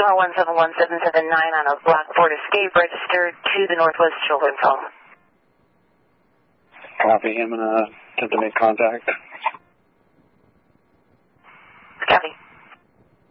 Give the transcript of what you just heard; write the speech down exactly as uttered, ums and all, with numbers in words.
Customer one seven one seven seven nine on a Block Ford Escape registered to the Northwest Children's Home. Copy him and uh, attempt to make contact.